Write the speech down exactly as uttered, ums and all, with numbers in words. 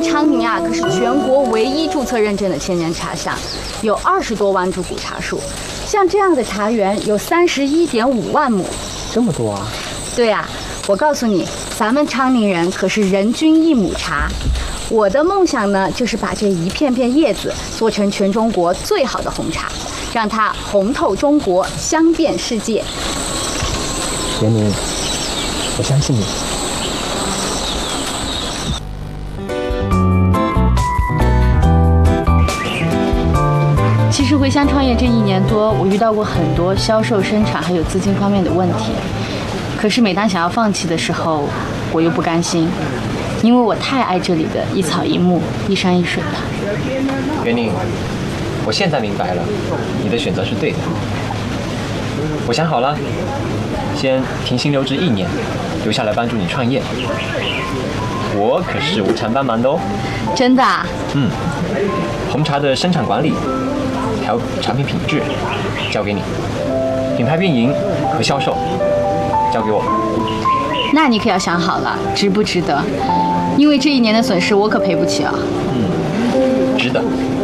昌宁啊，可是全国唯一注册认证的千年茶乡，有二十多万株古茶树。像这样的茶园有三十一点五万亩， 这么多啊！ 对呀、啊，我告诉你，咱们昌宁人可是人均一亩茶。我的梦想呢，就是把这一片片叶子做成全中国最好的红茶，让它红透中国，香遍世界。 袁宁，我相信你。 其实回乡创业这一年多，我遇到过很多销售、生产还有资金方面的问题。可是每当想要放弃的时候，我又不甘心，因为我太爱这里的一草一木、一山一水了。 袁宁，我现在明白了，你的选择是对的。我想好了，先停薪留职一年，留下来帮助你创业。我可是无偿帮忙的哦。 真的啊？ 嗯，红茶的生产管理，还有产品品质，交给你；品牌运营和销售，交给我。 那你可要想好了，值不值得？因为这一年的损失我可赔不起啊。 嗯，值得。